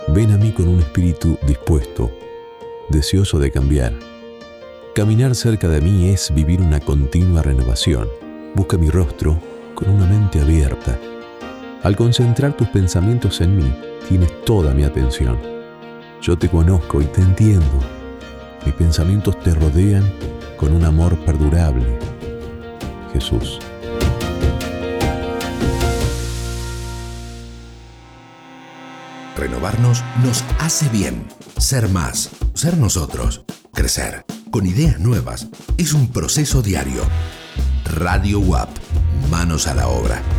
Ven a mí con un espíritu dispuesto, deseoso de cambiar. Caminar cerca de mí es vivir una continua renovación. Busca mi rostro con una mente abierta. Al concentrar tus pensamientos en mí, tienes toda mi atención. Yo te conozco y te entiendo. Mis pensamientos te rodean con un amor perdurable. Jesús. Renovarnos nos hace bien. Ser más, ser nosotros, crecer. Con ideas nuevas, es un proceso diario. Radio UAP, manos a la obra.